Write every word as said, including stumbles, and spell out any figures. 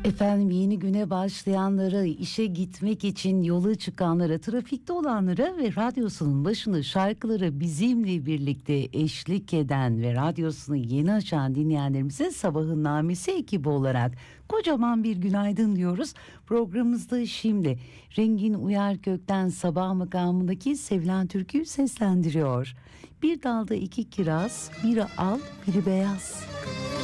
Efendim, yeni güne başlayanlara, işe gitmek için yola çıkanlara, trafikte olanlara ve radyosunun başında şarkıları bizimle birlikte eşlik eden ve radyosunu yeni açan dinleyenlerimize Sabahın Namesi ekibi olarak kocaman bir günaydın diyoruz. Programımızda şimdi Rengin Uyarkök'ten Sabah makamındaki sevilen türküyü seslendiriyor. Bir dalda iki kiraz, biri al, biri beyaz.